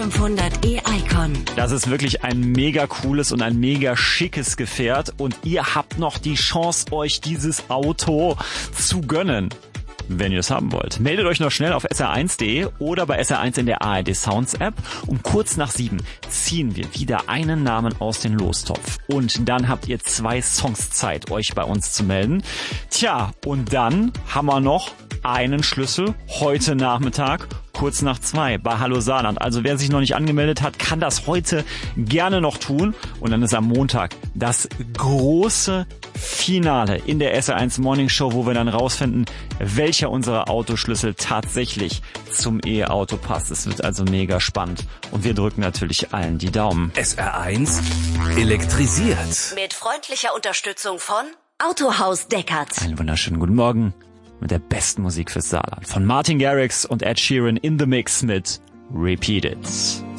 500 e-Icon. Das ist wirklich ein mega cooles und ein mega schickes Gefährt und ihr habt noch die Chance, euch dieses Auto zu gönnen. Wenn ihr es haben wollt. Meldet euch noch schnell auf sr1.de oder bei SR1 in der ARD Sounds App. Um kurz nach 7 ziehen wir wieder einen Namen aus dem Lostopf. Und dann habt ihr 2 Songs Zeit, euch bei uns zu melden. Tja, und dann haben wir noch einen Schlüssel heute Nachmittag, kurz nach 2 bei Hallo Saarland. Also wer sich noch nicht angemeldet hat, kann das heute gerne noch tun. Und dann ist am Montag das große Finale in der SR1 Morning Show, wo wir dann rausfinden, welcher unserer Autoschlüssel tatsächlich zum E-Auto passt. Es wird also mega spannend. Und wir drücken natürlich allen die Daumen. SR1 elektrisiert. Mit freundlicher Unterstützung von Autohaus Deckert. Einen wunderschönen guten Morgen mit der besten Musik fürs Saarland. Von Martin Garrix und Ed Sheeran in the Mix mit Repeat It.